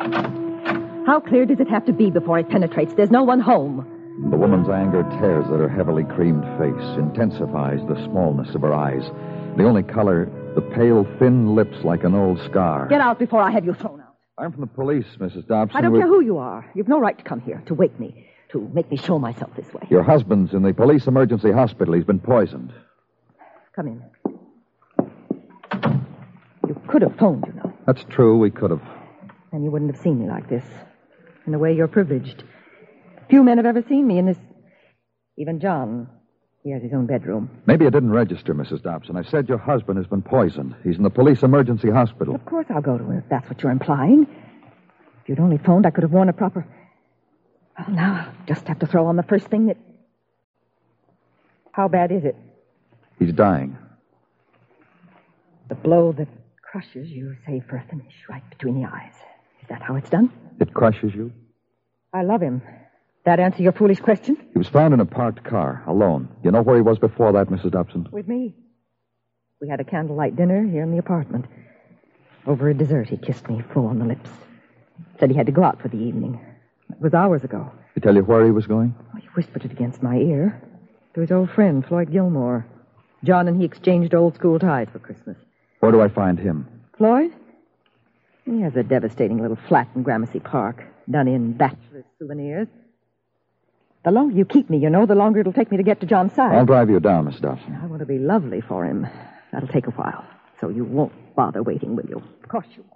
How clear does it have to be before it penetrates? There's no one home. The woman's anger tears at her heavily creamed face, intensifies the smallness of her eyes. The only color, the pale, thin lips like an old scar. Get out before I have you thrown out. I'm from the police, Mrs. Dobson. I don't care who you are. You've no right to come here, to wake me, to make me show myself this way. Your husband's in the police emergency hospital. He's been poisoned. Come in. You could have phoned, you know. That's true, we could have. And you wouldn't have seen me like this. In a way, you're privileged. Few men have ever seen me in this. Even John. He has his own bedroom. Maybe it didn't register, Mrs. Dobson. I said your husband has been poisoned. He's in the police emergency hospital. Of course I'll go to him if that's what you're implying. If you'd only phoned, I could have worn a proper... Well, now I'll just have to throw on the first thing that... How bad is it? He's dying. The blow that crushes you, save for a finish right between the eyes. Is that how it's done? It crushes you? I love him. That answer your foolish question? He was found in a parked car, alone. You know where he was before that, Mrs. Dobson? With me. We had a candlelight dinner here in the apartment. Over a dessert, he kissed me full on the lips. Said he had to go out for the evening. It was hours ago. He tell you where he was going? Oh, he whispered it against my ear. To his old friend, Floyd Gilmore. John and he exchanged old school ties for Christmas. Where do I find him? Floyd? He has a devastating little flat in Gramercy Park, done in bachelor's souvenirs. The longer you keep me, you know, the longer it'll take me to get to John's side. I'll drive you down, Miss Dobson. I want to be lovely for him. That'll take a while, so you won't bother waiting, will you? Of course you won't.